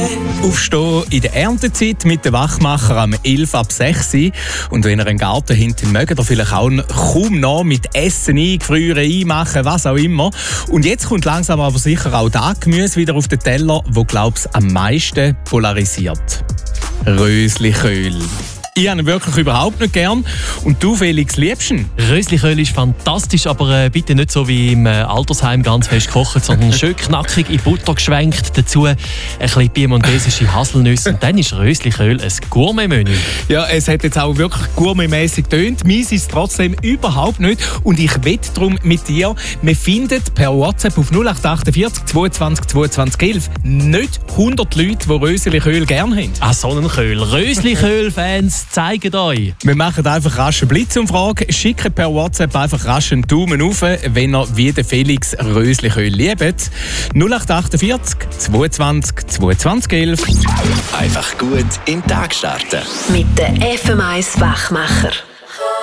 Aufstehen in der Erntezeit mit dem Wachmacher am 11 ab 6 Uhr. Und wenn ihr einen Garten hinten mögt, ihr vielleicht auch kaum noch mit Essen eingefrieren, einmachen, was auch immer. Und jetzt kommt langsam aber sicher auch das Gemüse wieder auf den Teller, das, glaub's, am meisten polarisiert. Rösliköl. Ich habe ihn wirklich überhaupt nicht gern. Und du, Felix, liebst ihn? Rösliköl ist fantastisch, aber bitte nicht so wie im Altersheim ganz fest gekocht, sondern schön knackig in Butter geschwenkt. Dazu ein bisschen piemontesische Haselnüsse. Und dann ist Rösliköl ein Gourmet-Menü. Ja, es hat jetzt auch wirklich gourmetmässig getönt. Meins ist es trotzdem überhaupt nicht. Und ich wette darum mit dir, wir finden per WhatsApp auf 0848 22 22 11 nicht 100 Leute, die Rösliköl gerne haben. Ah, Sonnenköl. Rösliköl-Fans, zeigt euch. Wir machen einfach rasch eine Blitzumfrage. Schickt per WhatsApp einfach rasch einen Daumen rauf, wenn ihr wie der Felix Rösliköl liebt. 0848 22 22 11. Einfach gut in den Tag starten. Mit der FM1 Wachmacher.